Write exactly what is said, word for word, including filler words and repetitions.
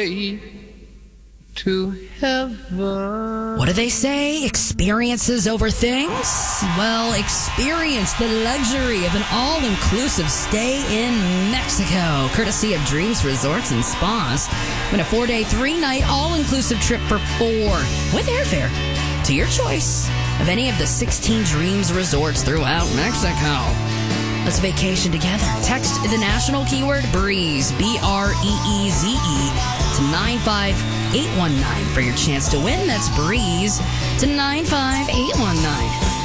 way to heaven. What do they say? Experiences over things? Well, experience the luxury of an all-inclusive stay in Mexico, courtesy of Dreams Resorts and Spas. Win a four-day, three-night all-inclusive trip for four with airfare to your choice of any of the sixteen Dreams Resorts throughout Mexico. Let's vacation together. Text the national keyword BREEZE, B R E E Z E, to nine five eight one nine for your chance to win. That's BREEZE to nine five eight one nine.